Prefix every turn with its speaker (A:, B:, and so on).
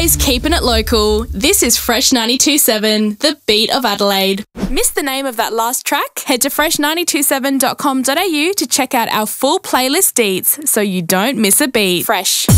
A: always keeping it local. This is Fresh 92.7, the beat of Adelaide. Missed the name of that last track? Head to fresh927.com.au to check out our full playlist deets so you don't miss a beat. Fresh.